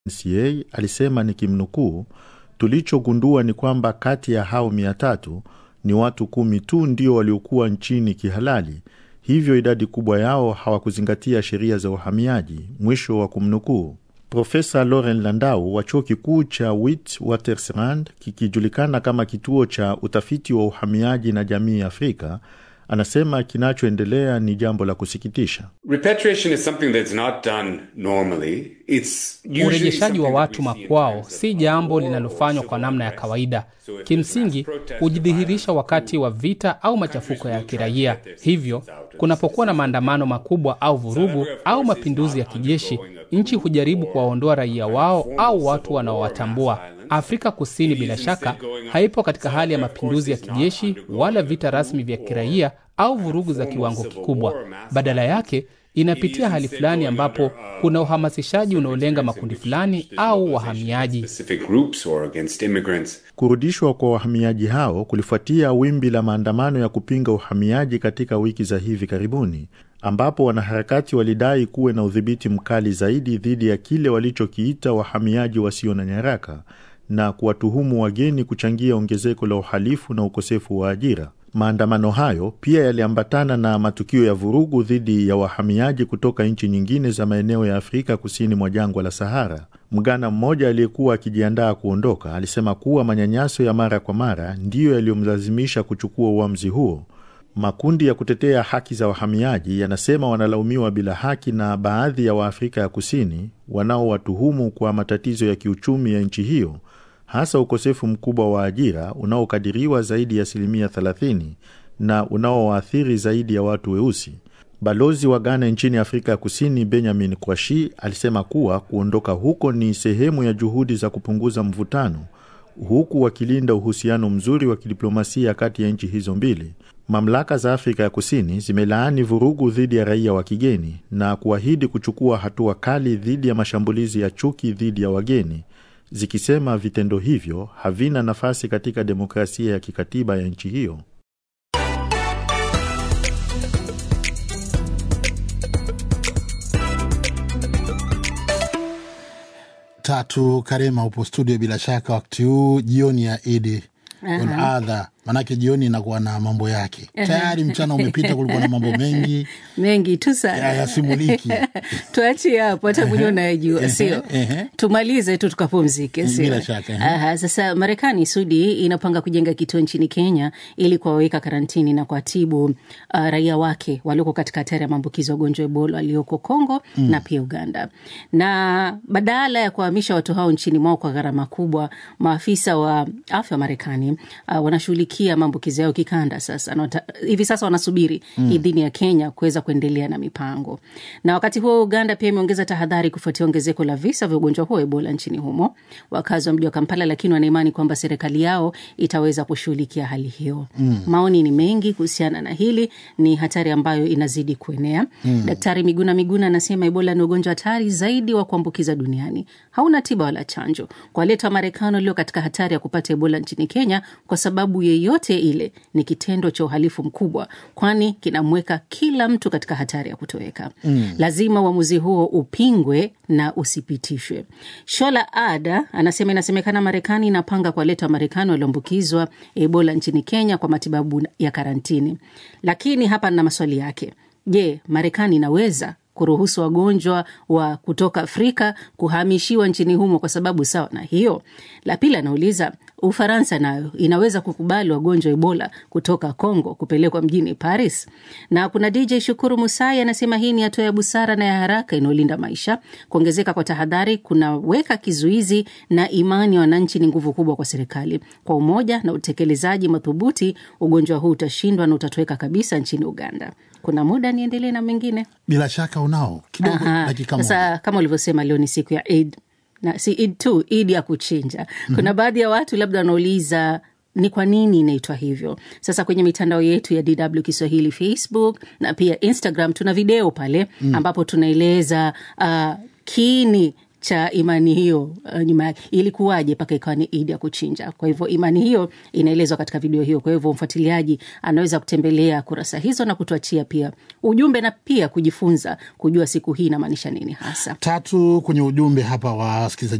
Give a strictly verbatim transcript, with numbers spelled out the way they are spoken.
N C A alisema nikimnukuu, tulichogundua ni kwamba kati ya hao mia tatu ni watu kumi tu ndio waliokuwa nchini kihalali, hivyo idadi kubwa yao hawakuzingatia sheria za uhamiaji, mwisho wa kumnukuu. Profesa Lauren Landau wa chuo kikuu cha Witwatersrand, kikijulikana kama kituo cha utafiti wa uhamiaji na jamii Afrika, anasema kinachoendelea ni jambo la kusikitisha. Repatriation is something that's not done normally. It's urejeshaji wa watu makwao si jambo linalofanywa kwa namna ya kawaida. Kimsingi hujidhihirisha wakati wa vita au machafuko ya kiraia. Hivyo kunapokuwa na maandamano makubwa au vurugu au mapinduzi ya kijeshi, nchi hujaribu kuwaondoa raia wao au watu wanaowatambua. Afrika Kusini bila shaka haipo katika hali ya mapinduzi ya kijeshi wala vita rasmi vya kiraia au vurugu za kiwango kikubwa. Badala yake inapitia hali fulani ambapo kuna uhamasishaji unaolenga makundi fulani au wahamiaji. Kurudishwa kwa wahamiaji hao kulifuatia wimbi la maandamano ya kupinga uhamiaji katika wiki za hivi karibuni, ambapo wanaharakati walidai kuwe na udhibiti mkali zaidi dhidi ya kile walichokiita wahamiaji wasio na nyaraka na kuwatuhumu wageni kuchangia ongezeko la uhalifu na ukosefu wa ajira. Maandamano hayo pia yaliambatana na matukio ya vurugu dhidi ya wahamiaji kutoka nchi nyingine za maeneo ya Afrika kusini mwa jangwa la Sahara. Mgana mmoja aliyekuwa akijiandaa kuondoka alisema kuwa manyanyaso ya mara kwa mara ndiyo yaliyomlazimisha kuchukua uamuzi huo. Makundi ya kutetea haki za wahamiaji yanasema wanalaumiwa bila haki na baadhi ya Waafrika ya Kusini wanaowatuhumu kwa matatizo ya kiuchumi ya nchi hiyo, hasa ukosefu mkubwa wa ajira unaokadiriwa zaidi ya asilimia thelathini na unaowaathiri zaidi ya watu weusi. Balozi wa Ghana nchini Afrika ya Kusini Benjamin Kwashi alisema kuwa kuondoka huko ni sehemu ya juhudi za kupunguza mvutano, huku wakilinda uhusiano mzuri wa kidiplomasia kati ya nchi hizo mbili. Mamlaka za Afrika ya Kusini zimelaani vurugu dhidi ya raia wa kigeni na kuahidi kuchukua hatua kali dhidi ya mashambulizi ya chuki dhidi ya wageni, zikisema vitendo hivyo havina nafasi katika demokrasia ya kikatiba ya nchi hiyo. Tatu Karema upo studio bila shaka wakati huu jioni ya Eid al-Adha. Manake jioni inakuwa na mambo yake. Tayari mchana umepita, kulikuwa na mambo mengi. Mengi tu sana. Ya, ya simuliki. Tuachie hapo hata mwenyewe unajua, sio? Tumalize tu tukapumzike, sio? Bila shaka. Aha, sasa Marekani Sudi inapanga kujenga kituo nchini Kenya ili kuwaweka karantini na kuatibu uh, raia wake walioko katika hatari ya maambukizo ya ugonjwa Ebola walioko Kongo mm. na pia Uganda. Na badala ya kuhamisha watu hao nchini mwao kwa gharama kubwa, maafisa wa afya wa Marekani uh, wanashughulikia maambukizi yao kikanda sasa. Na hivi sasa wanasubiri mm. idhini ya Kenya kuweza kuendelea na mipango. Na wakati huo Uganda pia imeongeza tahadhari kufuatia ongezeko la visa vya ugonjwa huo Ebola nchini humo. Wakazi wa mji wa Kampala lakini wana imani kwamba serikali yao itaweza kushughulikia hali hiyo. Mm. Maoni ni mengi kuhusiana na hili, ni hatari ambayo inazidi kuenea. Mm. Daktari Miguna Miguna anasema Ebola ni ugonjwa hatari zaidi wa kuambukiza duniani. Hauna tiba wala chanjo. Kwa leta Marekani leo katika hatari ya kupata Ebola nchini Kenya kwa sababu yeyote ile ni kitendo cha uhalifu mkubwa, kwani kinamweka kila mtu katika hatari ya kutoweka. Mm. Lazima uamuzi huo upingwe na usipitishwe. Shola Ada anasema inasemekana Marekani inapanga kuwaleta Marekani walioambukizwa Ebola nchini Kenya kwa matibabu ya karantini. Lakini hapa na maswali yake. Je, Marekani inaweza kuruhusu wagonjwa wa kutoka Afrika kuhamishiwa nchini humo kwa sababu sawa na hiyo? La pili anauliza, Ufaransa nayo inaweza kukubali wagonjwa Ebola kutoka Kongo kupelekwa mjini Paris? Na kuna D J Shukuru Musai anasema hii ni hatua ya busara na ya haraka inayolinda maisha. Kuongezeka kwa tahadhari kunaweka kizuizi na imani ya wananchi ni nguvu kubwa kwa serikali. Kwa umoja na utekelezaji madhubuti, ugonjwa huu utashindwa na utatoweka kabisa nchini Uganda. Kuna muda niendelee na mengine? Bila shaka unao. Kidogo dakika moja. Sasa kama ulivyosema leo ni siku ya Eid. Na si Eid tu, Eid ya kuchinja. Mm-hmm. Kuna baadhi ya watu labda wanauliza ni kwa nini inaitwa hivyo. Sasa kwenye mitandao yetu ya D W Kiswahili Facebook na pia Instagram tuna video pale mm. ambapo tunaeleza uh, kiini cha imani hiyo uh, nyuma yake ilikuwaje mpaka ikawa ni Idi ya kuchinja. Kwa hivyo imani hiyo inaelezwa katika video hiyo. Kwa hivyo mfuatiliaji anaweza kutembelea kurasa hizo na kutuachia pia ujumbe na pia kujifunza kujua siku hii inamaanisha nini hasa. Tatu kwenye ujumbe hapa wa wasikilizaji